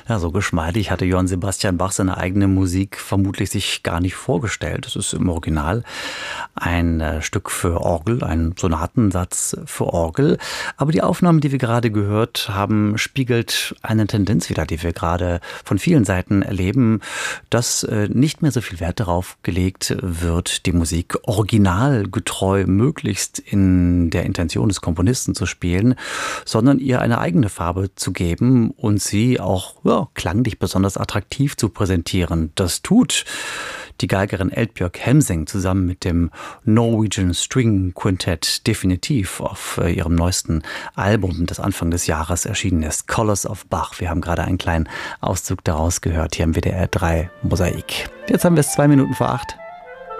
Ja, so geschmeidig hatte Johann Sebastian Bach seine eigene Musik vermutlich sich gar nicht vorgestellt. Es ist im Original ein Stück für Orgel, ein Sonatensatz für Orgel. Aber die Aufnahme, die wir gerade gehört haben, spiegelt eine Tendenz wider, die wir gerade von vielen Seiten erleben, dass nicht mehr so viel Wert darauf gelegt wird, die Musik originalgetreu möglichst in der Intention des Komponisten zu spielen, sondern ihr eine eigene Farbe zu geben und sie auch klanglich besonders attraktiv zu präsentieren. Das tut die Geigerin Eldbjörg Hemsing zusammen mit dem Norwegian String Quintett definitiv auf ihrem neuesten Album, das Anfang des Jahres erschienen ist, Colors of Bach. Wir haben gerade einen kleinen Auszug daraus gehört hier im WDR 3 Mosaik. Jetzt haben wir es 2 Minuten vor 8.